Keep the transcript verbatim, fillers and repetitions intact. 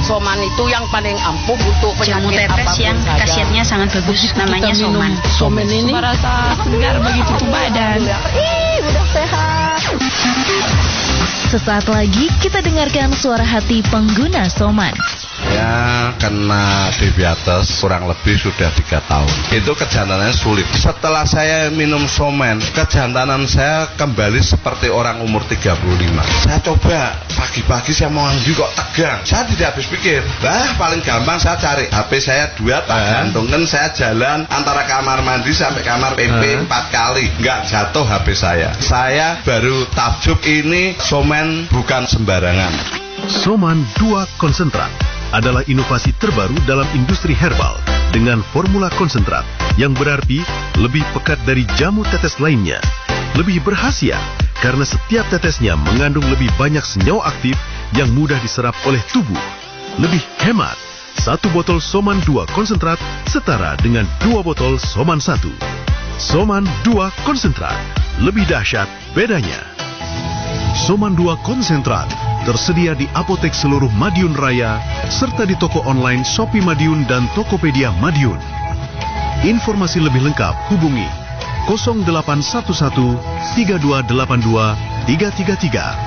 Soman itu yang paling ampuh untuk jamu penyakit tetes apapun yang saja. khasiatnya sangat bagus, namanya Soman. Soman ini merasa segar bagi tubuh badan. Ih, udah sehat. Sesaat lagi kita dengarkan suara hati pengguna Soman. Saya kena diabetes kurang lebih sudah tiga tahun. Itu kejantanannya sulit. Setelah saya minum Soman, kejantanan saya kembali seperti orang umur tiga puluh lima. Saya coba pagi-pagi saya mau mandi kok tegang. Saya tidak habis pikir. Bah, paling gampang saya cari H P saya dua, tak gantungkan, saya jalan antara kamar mandi sampai kamar P P empat kali. Nggak jatuh H P saya. Saya baru takjub, ini Soman bukan sembarangan. Soman dua konsentrat adalah inovasi terbaru dalam industri herbal dengan formula konsentrat yang berarti lebih pekat dari jamu tetes lainnya. Lebih berkhasiat karena setiap tetesnya mengandung lebih banyak senyawa aktif yang mudah diserap oleh tubuh. Lebih hemat, satu botol Soman dua konsentrat setara dengan dua botol Soman satu. Soman dua konsentrat, lebih dahsyat bedanya. Soman dua konsentrat tersedia di apotek seluruh Madiun Raya serta di toko online Shopee Madiun dan Tokopedia Madiun. Informasi lebih lengkap hubungi nol delapan satu satu tiga dua delapan dua tiga tiga tiga.